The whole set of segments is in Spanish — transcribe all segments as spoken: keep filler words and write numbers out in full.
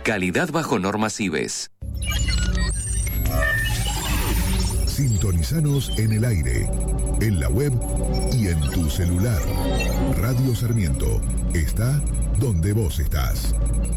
Calidad bajo normas I B E S. Sintonizanos en el aire, en la web y en tu celular. Radio Sarmiento está donde vos estás.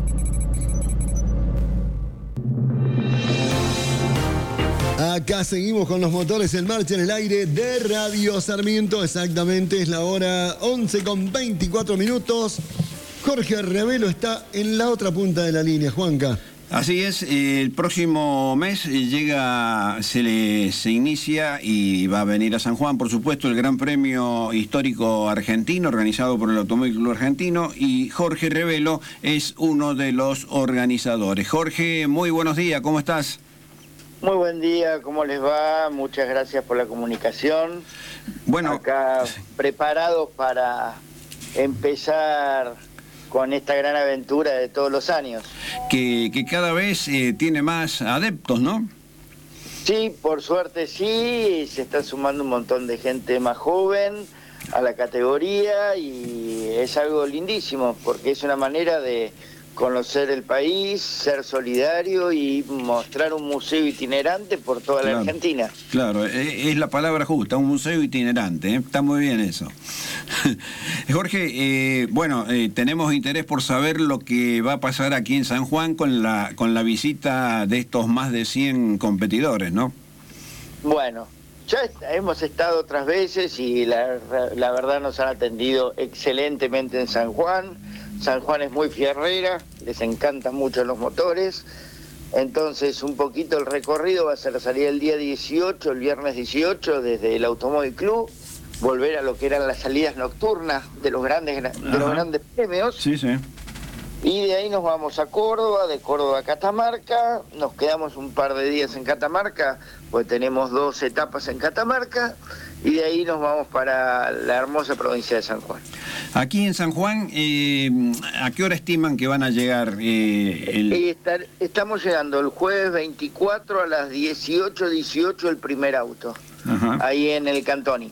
Acá seguimos con los motores en marcha en el aire de Radio Sarmiento. Exactamente, es la hora once con veinticuatro minutos. Jorge Revelo está en la otra punta de la línea, Juanca. Así es, el próximo mes llega, se, le, se inicia y va a venir a San Juan, por supuesto, el Gran Premio Histórico Argentino, organizado por el Automóvil Club Argentino, y Jorge Revelo es uno de los organizadores. Jorge, muy buenos días, ¿cómo estás? Muy buen día, ¿cómo les va? Muchas gracias por la comunicación. Bueno, acá preparados para empezar con esta gran aventura de todos los años. Que, que cada vez eh, tiene más adeptos, ¿no? Sí, por suerte sí, se está sumando un montón de gente más joven a la categoría y es algo lindísimo porque es una manera de conocer el país, ser solidario y mostrar un museo itinerante por toda claro, la Argentina. Claro, es la palabra justa, un museo itinerante, ¿eh? Está muy bien eso. Jorge, eh, bueno, eh, tenemos interés por saber lo que va a pasar aquí en San Juan con la, con la visita de estos más de cien competidores, ¿no? Bueno, ya hemos estado otras veces y la, la verdad nos han atendido excelentemente en San Juan. San Juan es muy fierrera, les encantan mucho los motores, entonces un poquito el recorrido va a ser salir el día dieciocho, el viernes dieciocho, desde el Automóvil Club, volver a lo que eran las salidas nocturnas de los grandes, de los grandes premios. Sí, sí. Y de ahí nos vamos a Córdoba, de Córdoba a Catamarca, nos quedamos un par de días en Catamarca, pues tenemos dos etapas en Catamarca, y de ahí nos vamos para la hermosa provincia de San Juan. Aquí en San Juan, eh, ¿a qué hora estiman que van a llegar? Eh, el... Estar, estamos llegando el jueves veinticuatro a las dieciocho dieciocho el primer auto, Ajá. ahí en el Cantoni.